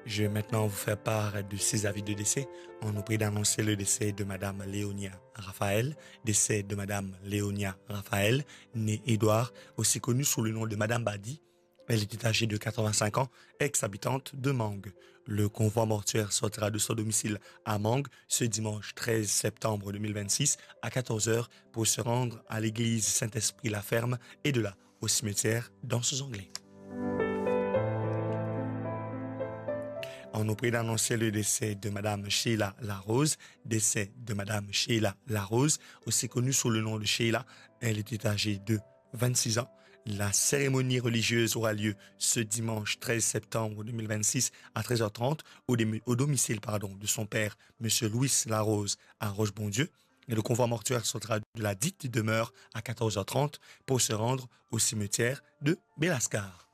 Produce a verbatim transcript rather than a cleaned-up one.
Je vais maintenant vous faire part de ces avis de décès. On nous prie d'annoncer le décès de Madame Léonia Raphaël, décès de Madame Léonia Raphaël, née Édouard, aussi connue sous le nom de Madame Badi. Elle était âgée de quatre-vingt-cinq ans, ex-habitante de Mangue. Le convoi mortuaire sortira de son domicile à Mangue ce dimanche treize septembre deux mille vingt-six à quatorze heures pour se rendre à l'église Saint-Esprit-la-Ferme et de là au cimetière d'Anse-Anglais. On nous prie d'annoncer le décès de Madame Sheila Larose, décès de Madame Sheila Larose, aussi connue sous le nom de Sheila. Elle était âgée de vingt-six ans. La cérémonie religieuse aura lieu ce dimanche treize septembre deux mille vingt-six à treize heures trente au, au domicile pardon, de son père, Monsieur Louis Larose, à Roche-Bondieu. Et le convoi mortuaire sortira de la dite demeure à quatorze heures trente pour se rendre au cimetière de Belascar.